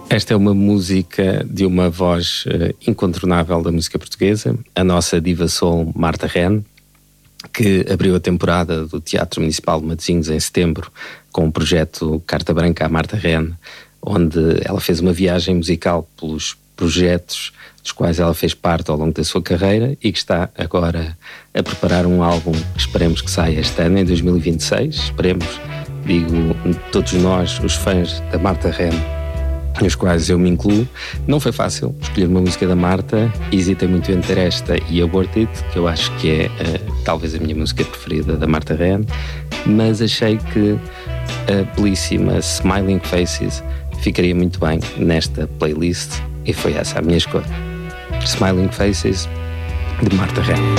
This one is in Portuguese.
Esta é uma música de uma voz incontornável da música portuguesa, a nossa diva soul Marta Ren, que abriu a temporada do Teatro Municipal de Matosinhos em setembro com o projeto Carta Branca à Marta Ren, onde ela fez uma viagem musical pelos projetos dos quais ela fez parte ao longo da sua carreira e que está agora a preparar um álbum que esperemos que saia este ano, em 2026. Esperemos, digo, todos nós, os fãs da Marta Ren, nos quais eu me incluo. Não foi fácil escolher uma música da Marta, hesitei muito entre esta e Abort It, que eu acho que é talvez a minha música preferida da Marta Ren, mas achei que a belíssima Smiling Faces ficaria muito bem nesta playlist e foi essa a minha escolha. Smiling Faces, de Marta Ren.